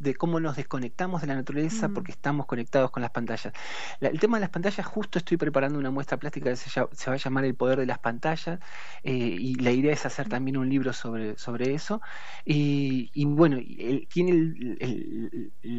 de cómo nos desconectamos de la naturaleza Mm, porque estamos conectados con las pantallas. El tema de las pantallas, justo estoy preparando una muestra plástica que se va a llamar El poder de las pantallas, y la idea es hacer mm, también un libro sobre eso. Y bueno, tiene